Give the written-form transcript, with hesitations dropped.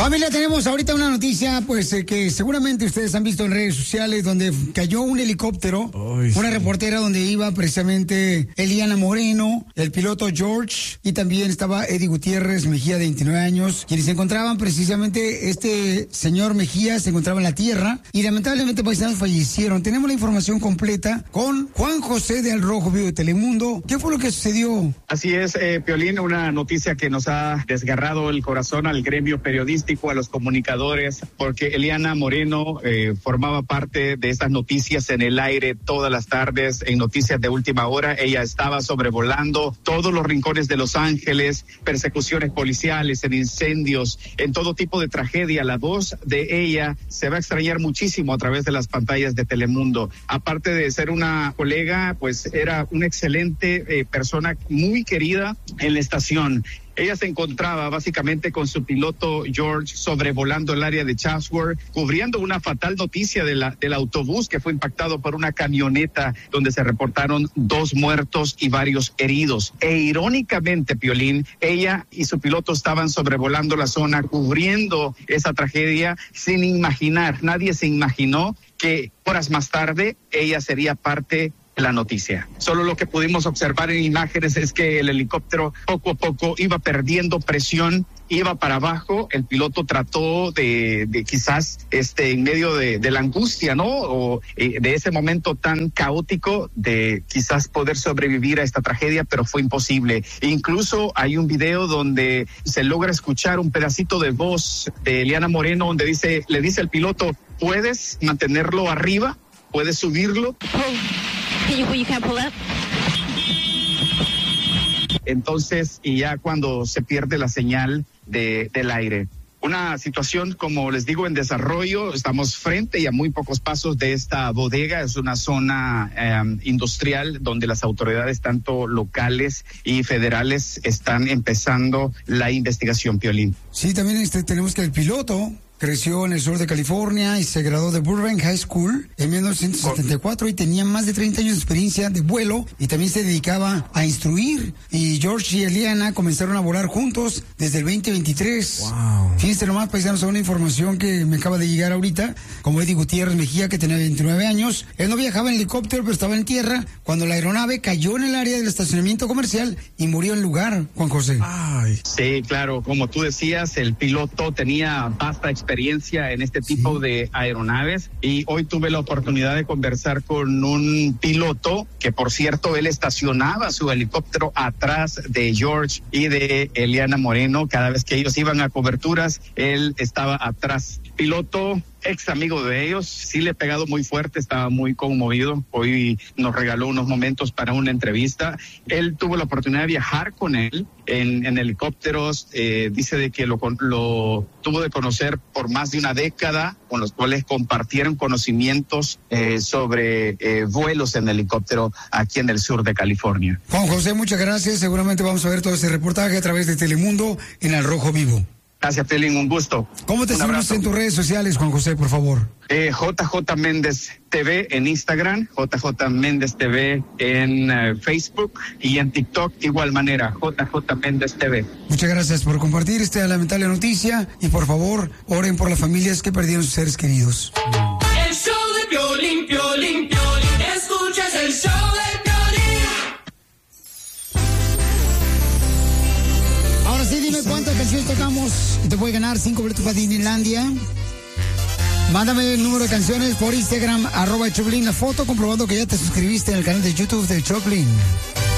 Familia, tenemos ahorita una noticia, pues, que seguramente ustedes han visto en redes sociales, donde cayó un helicóptero, una reportera donde iba precisamente Eliana Moreno, el piloto George, y también estaba Eddie Gutiérrez Mejía, de 29 años, quienes se encontraban precisamente, este señor Mejía se encontraba en la tierra, y lamentablemente paisanos fallecieron. Tenemos la información completa con Juan José de Al Rojo Vivo de Telemundo. ¿Qué fue lo que sucedió? Así es, Piolín, una noticia que nos ha desgarrado el corazón al gremio periodístico, a los comunicadores, porque Eliana Moreno formaba parte de estas noticias en el aire todas las tardes, en noticias de última hora. Ella estaba sobrevolando todos los rincones de Los Ángeles, persecuciones policiales, en incendios, en todo tipo de tragedia. La voz de ella se va a extrañar muchísimo a través de las pantallas de Telemundo. Aparte de ser una colega, pues era una excelente persona, muy querida en la estación. Ella se encontraba básicamente con su piloto George sobrevolando el área de Chatsworth, cubriendo una fatal noticia del autobús que fue impactado por una camioneta donde se reportaron 2 muertos y varios heridos. E irónicamente, Piolín, ella y su piloto estaban sobrevolando la zona, cubriendo esa tragedia sin imaginar, nadie se imaginó que horas más tarde ella sería parte la noticia. Solo lo que pudimos observar en imágenes es que el helicóptero poco a poco iba perdiendo presión, iba para abajo. El piloto trató de quizás en medio de la angustia, ¿no? O de ese momento tan caótico, de quizás poder sobrevivir a esta tragedia, pero fue imposible. Incluso hay un video donde se logra escuchar un pedacito de voz de Eliana Moreno donde le dice al piloto: ¿puedes mantenerlo arriba? ¿Puedes subirlo? You can't pull up. Entonces, y ya cuando se pierde la señal del aire. Una situación, como les digo, en desarrollo. Estamos frente y a muy pocos pasos de esta bodega. Es una zona industrial donde las autoridades, tanto locales y federales, están empezando la investigación, Piolín. Sí, también tenemos que el piloto creció en el sur de California y se graduó de Burbank High School en 1974 y tenía más de 30 años de experiencia de vuelo y también se dedicaba a instruir. Y George y Eliana comenzaron a volar juntos desde el 2023. Wow. Fíjense nomás, paisanos, una información que me acaba de llegar ahorita, como Eddie Gutiérrez Mejía, que tenía 29 años. Él no viajaba en helicóptero, pero estaba en tierra cuando la aeronave cayó en el área del estacionamiento comercial y murió en el lugar, Juan José. Ay. Sí, claro, como tú decías, el piloto tenía vasta experiencia en este tipo de aeronaves, y hoy tuve la oportunidad de conversar con un piloto que, por cierto, él estacionaba su helicóptero atrás de George y de Eliana Moreno. Cada vez que ellos iban a coberturas, él estaba atrás. Piloto ex amigo de ellos, sí le he pegado muy fuerte, estaba muy conmovido. Hoy nos regaló unos momentos para una entrevista. Él tuvo la oportunidad de viajar con él en helicópteros. Dice de que lo tuvo de conocer por más de una década, con los cuales compartieron conocimientos sobre vuelos en helicóptero aquí en el sur de California. Juan José, muchas gracias. Seguramente vamos a ver todo este reportaje a través de Telemundo en Al Rojo Vivo. Gracias, Pelín, un gusto. ¿Cómo te seguimos en tus redes sociales, Juan José, por favor? JJ Méndez TV en Instagram, JJ Méndez TV en Facebook y en TikTok igual manera, JJ Méndez TV. Muchas gracias por compartir esta lamentable noticia y por favor, oren por las familias que perdieron sus seres queridos. El show de Piolín, Piolín, Piolín, escuchas el show de Piolín. Ahora sí, dime cuántas canciones tocamos. Te voy a ganar 5 boletos para Disneylandia. Mándame el número de canciones por Instagram, @Choplin, la foto comprobando que ya te suscribiste al canal de YouTube de Choplin.